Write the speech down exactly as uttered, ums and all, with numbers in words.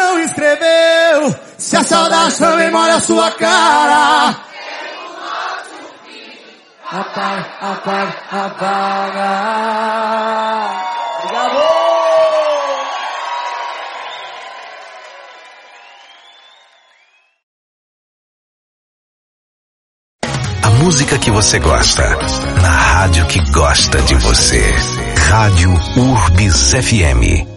não escreveu. Se a saudade também molha a sua cara, apaga, apaga, apaga. Obrigado. A música que você gosta, na rádio que gosta de você. Rádio Urbis F M.